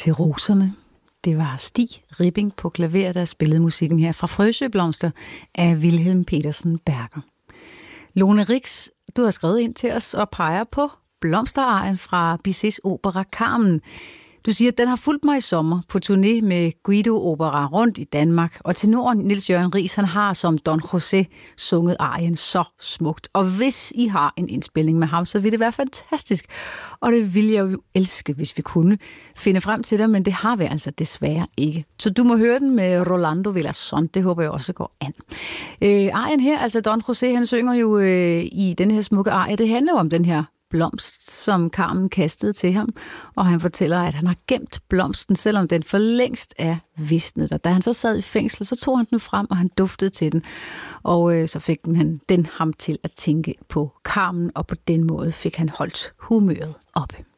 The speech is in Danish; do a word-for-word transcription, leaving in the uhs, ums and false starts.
til roserne. Det var Stig Ribbing på klaver, der spillede musikken her fra Frøsøblomster af Wilhelm Petersen Berger. Lone Rix, du har skrevet ind til os og peger på blomsterarien fra Bizets opera Carmen. Du siger, at den har fulgt mig i sommer på turné med Guido Opera rundt i Danmark, og tenoren Niels Jørgen Riis, han har som Don José sunget arien så smukt. Og hvis I har en indspilning med ham, så vil det være fantastisk. Og det ville jeg jo elske, hvis vi kunne finde frem til det, men det har vi altså desværre ikke. Så du må høre den med Rolando Villazón, det håber jeg også går an. Øh, arien her, altså Don José, han synger jo øh, i den her smukke arie, det handler jo om den her blomst, som Carmen kastede til ham, og han fortæller, at han har gemt blomsten, selvom den for længst er visnet. Og da han så sad i fængsel, så tog han den frem, og han duftede til den, og øh, så fik den, han, den ham til at tænke på Carmen, og på den måde fik han holdt humøret oppe.